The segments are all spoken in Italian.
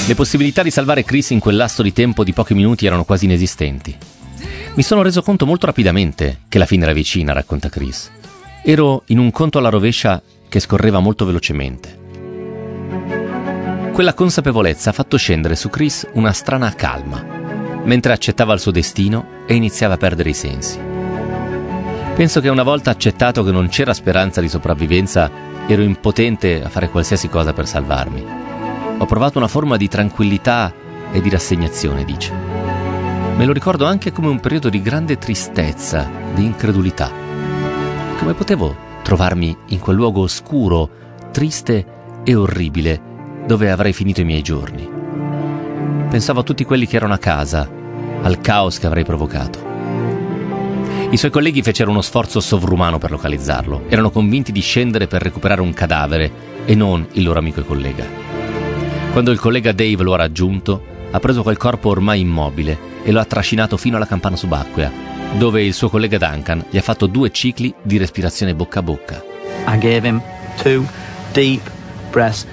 Le possibilità di salvare Chris in quel lasso di tempo di pochi minuti erano quasi inesistenti. Mi sono reso conto molto rapidamente che la fine era vicina, racconta Chris. Ero in un conto alla rovescia che scorreva molto velocemente. Quella consapevolezza ha fatto scendere su Chris una strana calma, mentre accettava il suo destino e iniziava a perdere i sensi. Penso che una volta accettato che non c'era speranza di sopravvivenza, ero impotente a fare qualsiasi cosa per salvarmi. Ho provato una forma di tranquillità e di rassegnazione, dice. Me lo ricordo anche come un periodo di grande tristezza, di incredulità. Come potevo trovarmi in quel luogo oscuro, triste e orribile, dove avrei finito i miei giorni? Pensavo a tutti quelli che erano a casa, al caos che avrei provocato. I suoi colleghi fecero uno sforzo sovrumano per localizzarlo. Erano convinti di scendere per recuperare un cadavere e non il loro amico e collega. Quando il collega Dave lo ha raggiunto, ha preso quel corpo ormai immobile e lo ha trascinato fino alla campana subacquea, dove il suo collega Duncan gli ha fatto 2 cicli di respirazione bocca a bocca. I gave him 2 deep breaths.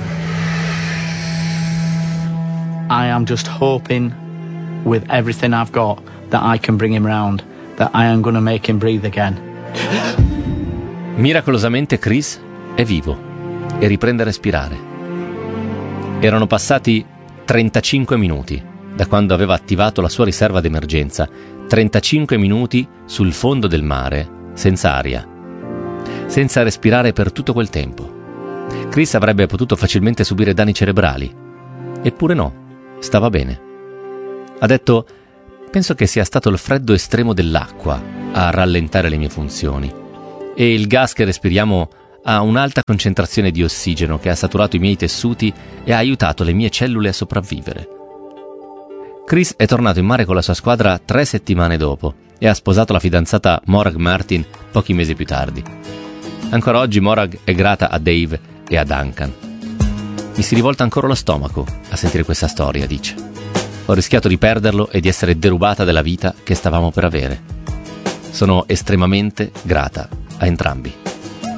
I am just hoping with everything I've got that I can bring him round, that I am going to make him breathe again. Miracolosamente Chris è vivo e riprende a respirare. Erano passati 35 minuti da quando aveva attivato la sua riserva d'emergenza, 35 minuti sul fondo del mare, senza aria, senza respirare per tutto quel tempo. Chris avrebbe potuto facilmente subire danni cerebrali, eppure no, stava bene. Ha detto: penso che sia stato il freddo estremo dell'acqua a rallentare le mie funzioni, e il gas che respiriamo ha un'alta concentrazione di ossigeno che ha saturato i miei tessuti e ha aiutato le mie cellule a sopravvivere. Chris è tornato in mare con la sua squadra 3 settimane dopo e ha sposato la fidanzata Morag Martin pochi mesi più tardi. Ancora oggi Morag è grata a Dave e a Duncan. Mi si rivolta ancora lo stomaco a sentire questa storia, dice. Ho rischiato di perderlo e di essere derubata della vita che stavamo per avere. Sono estremamente grata a entrambi.